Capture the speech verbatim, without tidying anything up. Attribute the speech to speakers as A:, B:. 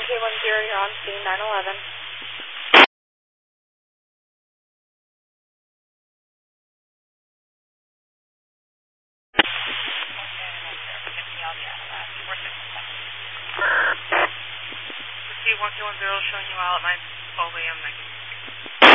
A: K one zero, you're on scene, nine eleven.
B: one K one zero showing you out at nine twelve A M